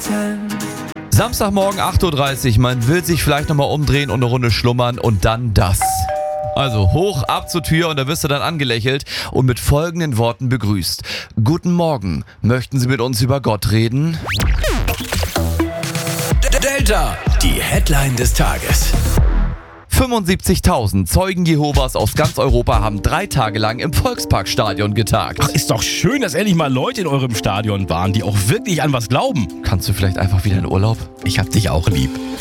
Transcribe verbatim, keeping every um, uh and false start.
Samstagmorgen acht Uhr dreißig, man will sich vielleicht nochmal umdrehen und eine Runde schlummern und dann das. Also hoch ab zur Tür und da wirst du dann angelächelt und mit folgenden Worten begrüßt. Guten Morgen, möchten Sie mit uns über Gott reden? Delta, die Headline des Tages. fünfundsiebzigtausend Zeugen Jehovas aus ganz Europa haben drei Tage lang im Volksparkstadion getagt. Ach, ist doch schön, dass endlich mal Leute in eurem Stadion waren, die auch wirklich an was glauben. Kannst du vielleicht einfach wieder in Urlaub? Ich hab dich auch lieb.